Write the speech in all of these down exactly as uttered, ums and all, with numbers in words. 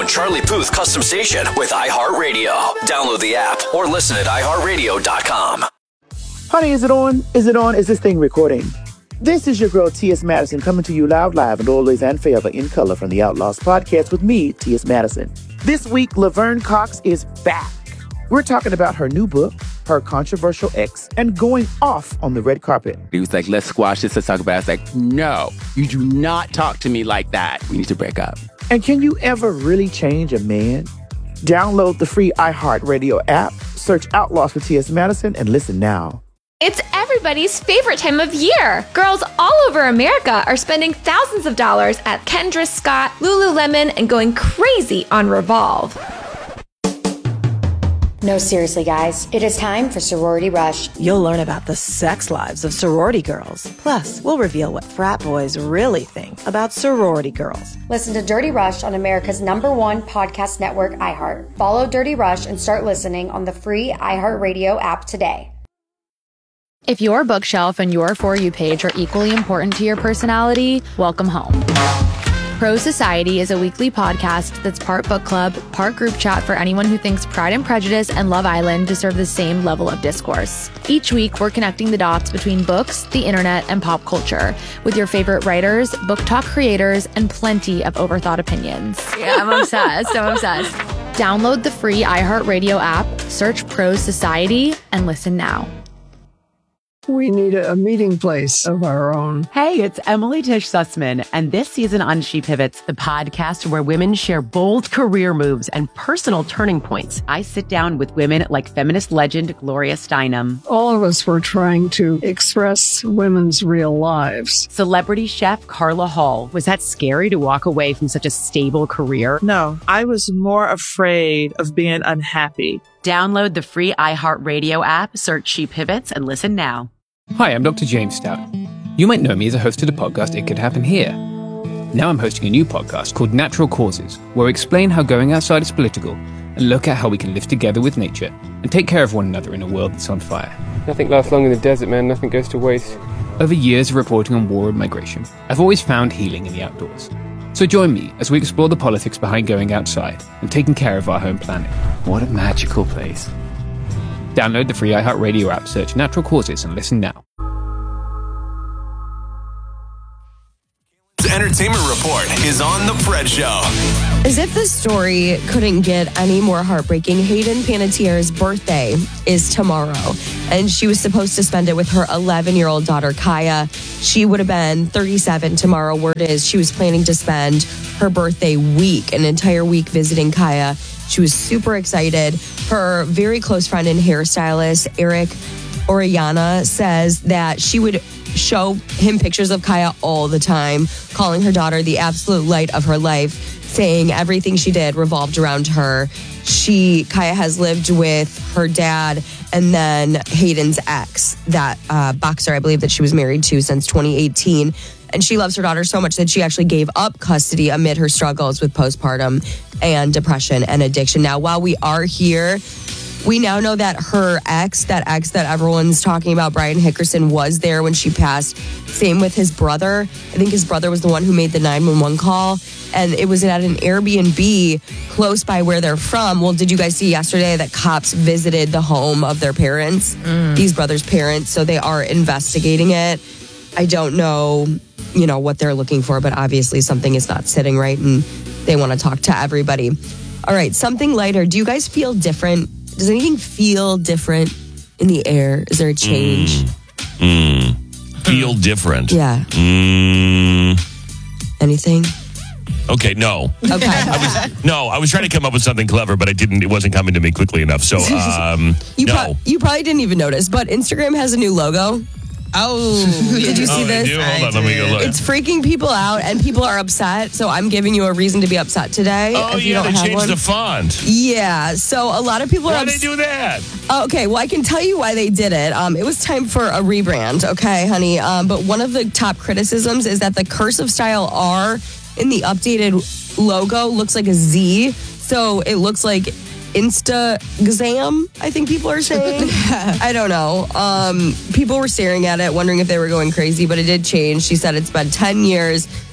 Charlie Puth custom station with iHeartRadio. Download the app or listen at i heart radio dot com. Honey, is it on? Is it on? Is this thing recording? This is your girl, T S. Madison, coming to you loud, live, and always and forever in color from the Outlaws podcast with me, T S. Madison. This week, Laverne Cox is back. We're talking about her new book, her controversial ex, and going off on the red carpet. He was like, let's squash this, let's talk about it. I was like, no, you do not talk to me like that. We need to break up. And can you ever really change a man? Download the free iHeartRadio app, search Outlaws for T S. Madison, and listen now. It's everybody's favorite time of year. Girls all over America are spending thousands of dollars at Kendra Scott, Lululemon, and going crazy on Revolve. No, seriously, guys. It is time for Sorority Rush. You'll learn about the sex lives of sorority girls. Plus, we'll reveal what frat boys really think about sorority girls. Listen to Dirty Rush on America's number one podcast network, iHeart. Follow Dirty Rush and start listening on the free iHeartRadio app today. If your bookshelf and your For You page are equally important to your personality, welcome home. Pro Society is a weekly podcast that's part book club, part group chat for anyone who thinks Pride and Prejudice and Love Island deserve the same level of discourse. Each week, we're connecting the dots between books, the internet, and pop culture with your favorite writers, book talk creators, and plenty of overthought opinions. Yeah, I'm obsessed. I'm obsessed. Download the free iHeartRadio app, search Pro Society, and listen now. We need a meeting place of our own. Hey, it's Emily Tish Sussman, and this season on She Pivots, the podcast where women share bold career moves and personal turning points. I sit down with women like feminist legend Gloria Steinem. All of us were trying to express women's real lives. Celebrity chef Carla Hall. Was that scary to walk away from such a stable career? No, I was more afraid of being unhappy. Download the free iHeartRadio app, search She Pivots, and listen now. Hi, I'm Doctor James Stout. You might know me as a host of the podcast It Could Happen Here. Now I'm hosting a new podcast called Natural Causes, where we explain how going outside is political and look at how we can live together with nature and take care of one another in a world that's on fire. Nothing lasts long in the desert, man. Nothing goes to waste. Over years of reporting on war and migration, I've always found healing in the outdoors. So join me as we explore the politics behind going outside and taking care of our home planet. What a magical place. Download the free iHeartRadio app, search Natural Causes, and listen now. The Entertainment Report is on The Pred Show. As if the story couldn't get any more heartbreaking, Hayden Panettiere's birthday is tomorrow, and she was supposed to spend it with her eleven-year-old daughter, Kaya. She would have been thirty-seven tomorrow. Word is she was planning to spend her birthday week, an entire week, visiting Kaya. She was super excited. Her very close friend and hairstylist, Eric Oriana, says that she would show him pictures of Kaya all the time, calling her daughter the absolute light of her life, saying everything she did revolved around her. She, Kaya has lived with her dad and then Hayden's ex, that uh, boxer, I believe, that she was married to since twenty eighteen. And she loves her daughter so much that she actually gave up custody amid her struggles with postpartum and depression and addiction. Now, while we are here, we now know that her ex, that ex that everyone's talking about, Brian Hickerson, was there when she passed. Same with his brother. I think his brother was the one who made the nine one one call. And it was at an Airbnb close by where they're from. Well, did you guys see yesterday that cops visited the home of their parents, mm. these brothers' parents? So they are investigating it. I don't know, you know, what they're looking for, but obviously something is not sitting right and they want to talk to everybody. All right, something lighter. Do you guys feel different? Does anything feel different in the air? Is there a change? Mm. Mm. Feel different. Yeah. Mm. Anything? Okay, no. Okay. I was, no, I was trying to come up with something clever, but I didn't. It wasn't coming to me quickly enough. So, um, you no. Pro- you probably didn't even notice, but Instagram has a new logo. Oh, did you see oh, this? Hold on, let me go look. It's freaking people out, and people are upset. So I'm giving you a reason to be upset today. Oh if you yeah, don't they have changed one. the font. Yeah, so a lot of people Why are. Why did they do that? Okay, well I can tell you why they did it. Um, it was time for a rebrand. Okay, honey. Um, but one of the top criticisms is that the cursive style R in the updated logo looks like a Z. So it looks like Instagram, I think people are saying. I don't know. Um, people were staring at it, wondering if they were going crazy, but it did change. She said it's been ten years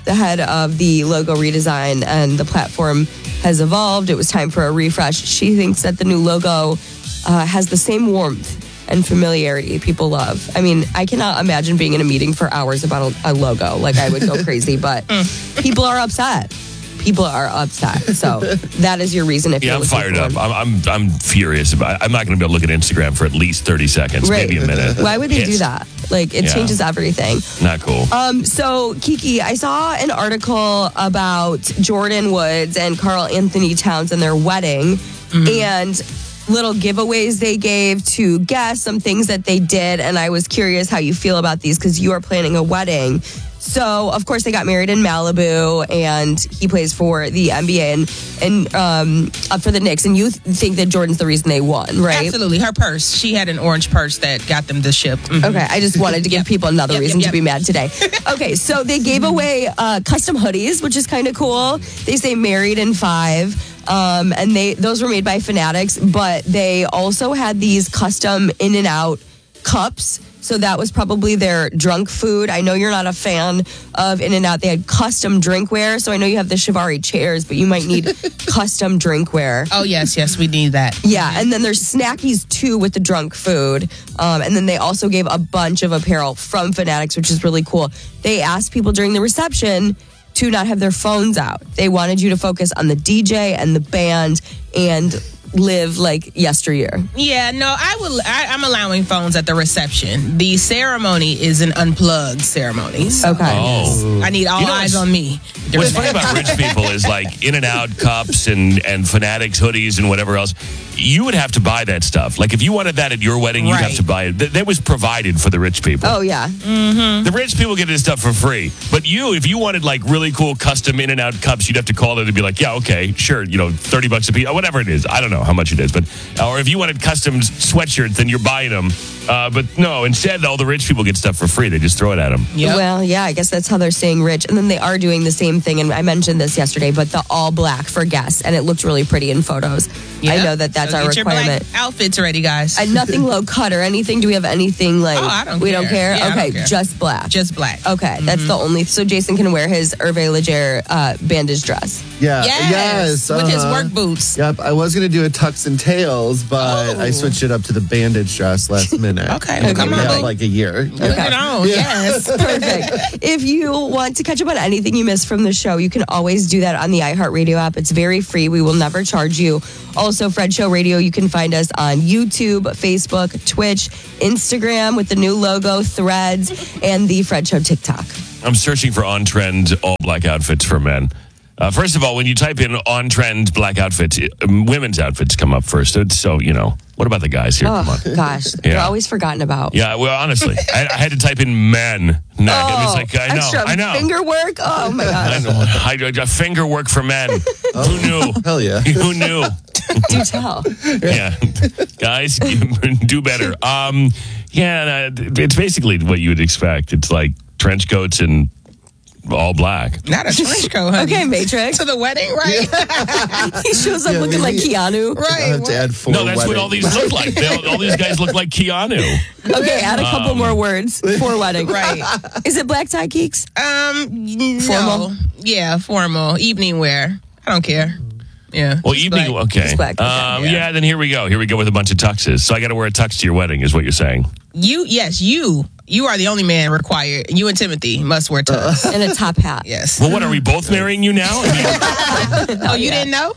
the head of the logo redesign, and the platform has evolved. It was time for a refresh. She thinks that the new logo uh, has the same warmth and familiarity people love. I mean, I cannot imagine being in a meeting for hours about a, a logo. Like, I would go crazy, but people are upset. People are upset. So that is your reason. If yeah, you're I'm fired up. for I'm, I'm I'm furious about. I'm not going to be able to look at Instagram for at least thirty seconds, Right. maybe a minute. Why would they Pissed. do that? Like, it Yeah. changes everything. Not cool. Um, so, Kiki, I saw an article about Jordan Woods and Carl Anthony Towns and their wedding, and little giveaways they gave to guests, some things that they did, and I was curious how you feel about these because you are planning a wedding. So, of course, they got married in Malibu, and he plays for the N B A and and um, up for the Knicks. And you th- think that Jordan's the reason they won, right? Absolutely. Her purse. She had an orange purse that got them the ship. Mhm. Okay, I just wanted to give people another Yep, reason yep, to be yep. mad today. Okay, so they gave away uh, custom hoodies, which is kind of cool. They say married in five. Um, and they those were made by Fanatics, but they also had these custom In and Out cups. So that was probably their drunk food. I know you're not a fan of In and Out. They had custom drinkware. So I know you have the Shivari chairs, but you might need custom drinkware. Oh, yes, yes, we need that. Yeah, and then there's Snackies too with the drunk food. Um, and then they also gave a bunch of apparel from Fanatics, which is really cool. They asked people during the reception to not have their phones out. They wanted you to focus on the D J and the band and live like yesteryear. Yeah, no, I will. I, I'm allowing phones at the reception. The ceremony is an unplugged ceremony. So Okay. Oh. I need all You know, eyes on me. What's funny about rich people is like In and Out cups and, and Fanatics hoodies and whatever else. You would have to buy that stuff. Like if you wanted that at your wedding, you'd have Right. to buy it. Th- That was provided for the rich people. Oh, yeah. Mm-hmm. The rich people get this stuff for free. But you, if you wanted like really cool custom In and Out cups, you'd have to call them and be like, yeah, okay, sure, you know, thirty bucks a piece, or whatever it is. I don't know how much it is. But or if you wanted custom sweatshirts, then you're buying them. Uh, but no, instead, all the rich people get stuff for free. They just throw it at them. Well, yeah, I guess that's how they're staying rich. And then they are doing the same thing. And I mentioned this yesterday, but the all black for guests. And it looked really pretty in photos. I know that that's So our get your black requirement. outfits ready, guys. And nothing low cut or anything. Do we have anything like? Oh, I don't we care. don't care. Yeah, I okay, don't care. just black. Just black. Okay, that's the only. So Jason can wear his Hervé Leger uh, bandage dress. Yeah. Yes, Yes. with his uh-huh. work boots. Yep. I was going to do a tux and tails, but I switched it up to the bandage dress last minute. Okay, And come we on, have boo. like a year. Put it on. Yes. Perfect. If you want to catch up on anything you missed from the show, you can always do that on the iHeartRadio app. It's very free. We will never charge you. Also, Fred Show Radio, you can find us on YouTube, Facebook, Twitch, Instagram with the new logo, Threads, and the Fred Show TikTok. I'm searching for on-trend all black outfits for men. Uh, first of all, when you type in on-trend black outfits, it- um, women's outfits come up first. It's so, you know, what about the guys here? Come on. Oh, gosh. They're Yeah. always forgotten about. Yeah, well, honestly, I, I had to type in men. No, Oh, it's like, I know, extra I know. finger work? Oh, my I gosh. know. I, I, finger work for men. Who knew? Hell yeah. Who knew? Do tell. Yeah, guys, do better. Um, yeah, uh, it's basically what you would expect. It's like trench coats and all black. Not a trench coat, honey. Okay, Matrix. To the wedding, right? He shows up Yeah, looking like maybe- Keanu. I have to add four No, that's what all weddings. these look like. They, all all these guys look like Keanu. Okay, add a couple Um, more words for wedding. Right. Is it black tie geeks? Um, no. Formal? Yeah, formal. Evening wear. I don't care. Yeah. Well, Just evening, black. okay. Just black, okay. Um, Yeah. yeah. then here we go. Here we go with a bunch of tuxes. So I got to wear a tux to your wedding, is what you're saying. You, yes, you. You are the only man required. You and Timothy must wear tux. And a top hat. Yes. Well, what are we both marrying you now? I mean, Oh, you didn't know?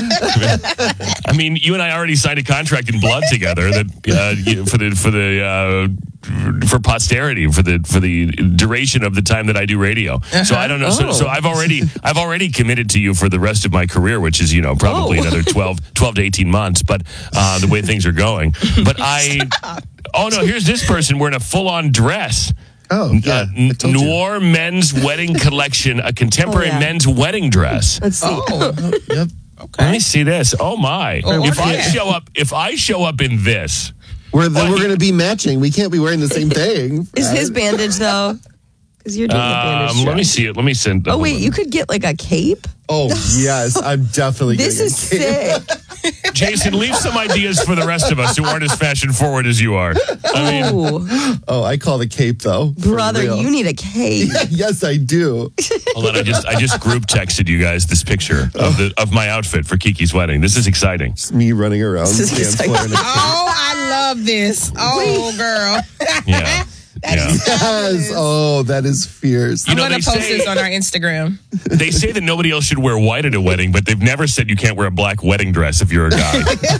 I mean, you and I already signed a contract in blood together that uh, you, for the for the uh, for posterity for the for the duration of the time that I do radio. So I don't know. So, Oh. so I've already I've already committed to you for the rest of my career, which is you know probably Oh. another twelve, twelve to eighteen months. But uh, the way things are going, but I oh no, here's this person wearing a full on dress. Oh, yeah. Uh, I told you. Noir men's wedding collection, a contemporary Oh, yeah. men's wedding dress. Let's see. Oh, Yep. Let me see this. Oh my! Oh, if I yeah. show up, if I show up in this, We're, the, Well, we're going to be matching. We can't be wearing the same thing. Is his bandage, though? Because you're doing the bandage. um, let me dress. see it. Let me send. Oh, wait, you could get like a cape? Oh, yes. I'm definitely This getting is a cape. sick. Jason, leave some ideas for the rest of us who aren't as fashion forward as you are. I mean, oh, I call the cape though. Brother, you need a cape. Yeah, yes, I do. Hold on, I just I just group texted you guys this picture of the of my outfit for Kiki's wedding. This is exciting. It's me running around the dance floor in a cape. Oh, I love this. Oh, girl. Yeah. That yeah. is Yes. Oh, that is fierce. I'm You know, going to they post say- this on our Instagram. They say that nobody else should wear white at a wedding, but they've never said you can't wear a black wedding dress if you're a guy.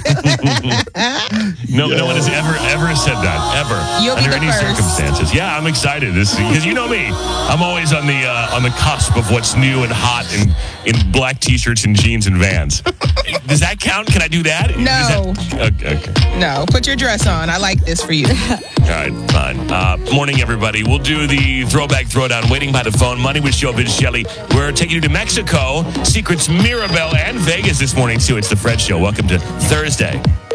no, no one has ever, ever said that, ever. You'll be under the any first. circumstances. Yeah, I'm excited. This because you know me, I'm always on the uh, on the cusp of what's new and hot in in black t-shirts and jeans and Vans. Does that count? Can I do that? No. Is that- okay, okay. No, put your dress on. I like this for you. All right, fine. Uh, morning, everybody. We'll do the throwback throwdown waiting by the phone. Money with Joe Biz Shelley. We're taking you to Mexico, Secrets Mirabel, and Vegas this morning, too. It's the Fred Show. Welcome to Thursday.